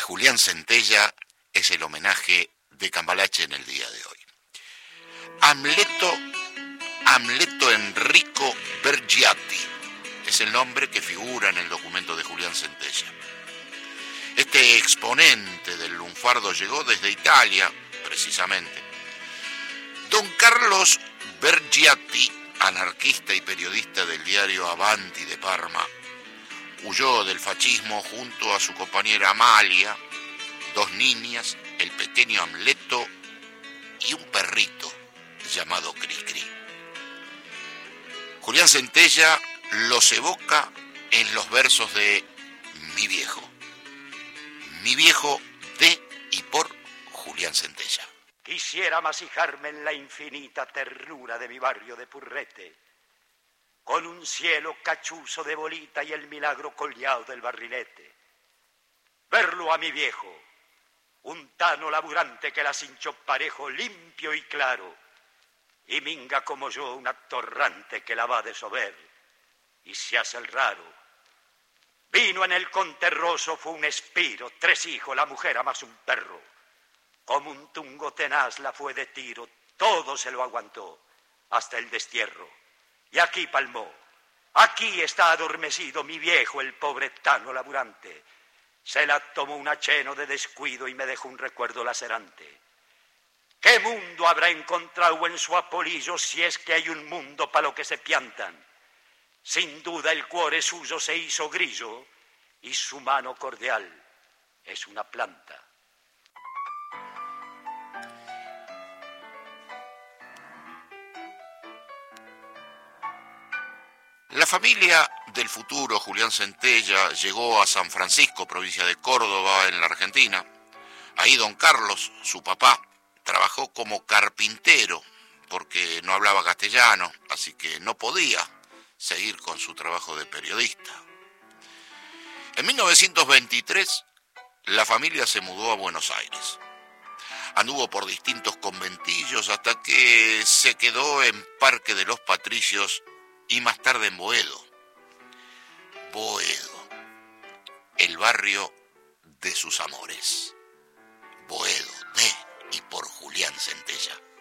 Julián Centella es el homenaje de Cambalache en el día de hoy. Amleto Enrico Bergiati es el nombre que figura en el documento de Julián Centella. Este exponente del lunfardo llegó desde Italia, precisamente. Don Carlos Bergiati, anarquista y periodista del diario Avanti de Parma, huyó del fascismo junto a su compañera Amalia, dos niñas, el pequeño Amleto y un perrito llamado Cricri. Julián Centella los evoca en los versos de Mi viejo de y por Julián Centella. Quisiera masijarme en la infinita ternura de mi barrio de Purrete, con un cielo cachuzo de bolita y el milagro colgado del barrilete. Verlo a mi viejo, un tano laburante que las hinchó parejo, limpio y claro, y minga como yo, un atorrante que la va de sober y se hace el raro. Vino en el conterroso, fue un espiro, 3 hijos, la mujer más un perro. Como un tungo tenaz la fue de tiro, todo se lo aguantó, hasta el destierro. Y aquí palmó, aquí está adormecido mi viejo, el pobre tano laburante. Se la tomó un acheno de descuido y me dejó un recuerdo lacerante. ¿Qué mundo habrá encontrado en su apolillo si es que hay un mundo para lo que se piantan? Sin duda el cuore suyo se hizo grillo y su mano cordial es una planta. La familia del futuro Julián Centella llegó a San Francisco, provincia de Córdoba, en la Argentina. Ahí don Carlos, su papá, trabajó como carpintero porque no hablaba castellano, así que no podía seguir con su trabajo de periodista. En 1923, la familia se mudó a Buenos Aires. Anduvo por distintos conventillos hasta que se quedó en Parque de los Patricios y más tarde en Boedo. Boedo, el barrio de sus amores. Boedo, de y por Julián Centella.